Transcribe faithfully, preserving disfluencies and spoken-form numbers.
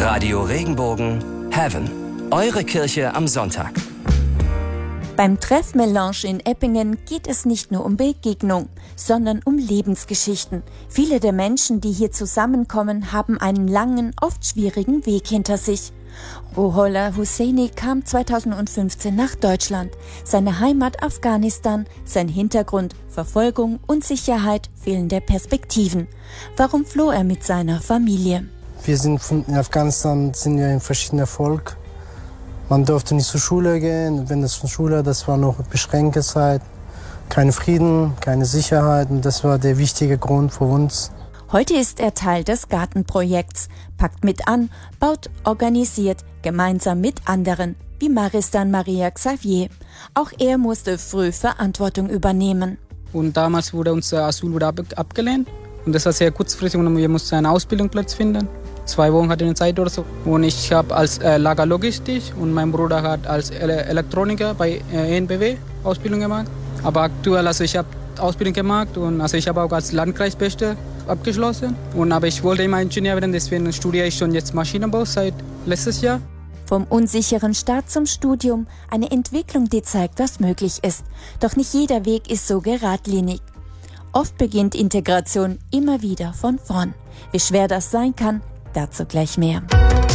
Radio Regenbogen Heaven. Eure Kirche am Sonntag. Beim Treffmelange in Eppingen geht es nicht nur um Begegnung, sondern um Lebensgeschichten. Viele der Menschen, die hier zusammenkommen, haben einen langen, oft schwierigen Weg hinter sich. Ruhollah Husseini kam zweitausendfünfzehn nach Deutschland. Seine Heimat Afghanistan, sein Hintergrund Verfolgung, Unsicherheit, fehlende Perspektiven. Warum floh er mit seiner Familie? Wir sind von in Afghanistan, sind ja in verschiedenen Volk. Man durfte nicht zur Schule gehen. Wenn das von Schule, das war noch beschränkte Zeit. Kein Frieden, keine Sicherheit. Und das war der wichtige Grund für uns. Heute ist er Teil des Gartenprojekts, packt mit an, baut, organisiert, gemeinsam mit anderen, wie Maristan Maria Xavier. Auch er musste früh Verantwortung übernehmen. Und damals wurde unser Asyl wurde ab, abgelehnt. Und das war sehr kurzfristig und wir mussten einen Ausbildungsplatz finden. Zwei Wochen hatte ich Zeit oder so. Und ich habe als äh, Lagerlogistik und mein Bruder hat als Ele- Elektroniker bei äh, E N B W Ausbildung gemacht. Aber aktuell, also ich habe Ausbildung gemacht und also ich habe auch als Landkreisbeste abgeschlossen. Und aber ich wollte immer Ingenieur werden, deswegen studiere ich schon jetzt Maschinenbau seit letztes Jahr. Vom unsicheren Start zum Studium, eine Entwicklung, die zeigt, was möglich ist. Doch nicht jeder Weg ist so geradlinig. Oft beginnt Integration immer wieder von vorn. Wie schwer das sein kann, dazu gleich mehr.